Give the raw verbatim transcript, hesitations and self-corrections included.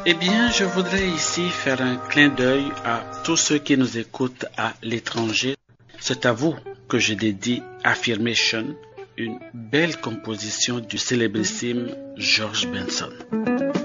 Eh bien, je voudrais ici faire un clin d'œil à tous ceux qui nous écoutent à l'étranger. C'est à vous que je dédie Affirmation, une belle composition du célébrissime George Benson.